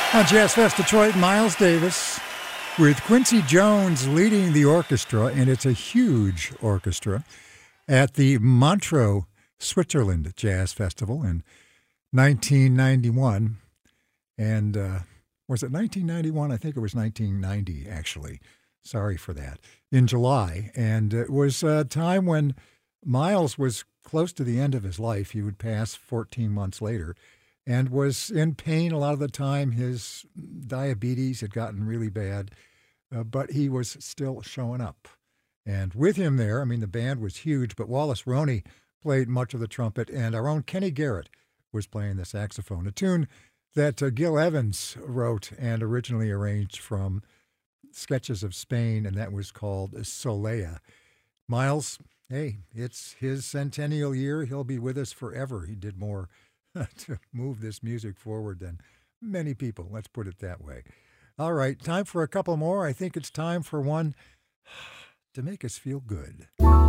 On Jazz Fest Detroit, Miles Davis with Quincy Jones leading the orchestra, and it's a huge orchestra, at the Montreux, Switzerland Jazz Festival in 1991. And was it 1991? I think it was 1990, actually. Sorry for that. In July. And it was a time when Miles was close to the end of his life. He would pass 14 months later and was in pain a lot of the time. His diabetes had gotten really bad, but he was still showing up. And with him there, I mean, the band was huge, but Wallace Roney played much of the trumpet, and our own Kenny Garrett was playing the saxophone, a tune that Gil Evans wrote and originally arranged from Sketches of Spain, and that was called Solea. Miles, hey, it's his centennial year. He'll be with us forever. He did more to move this music forward than many people. Let's put it that way. All right, time for a couple more. I think it's time for one to make us feel good.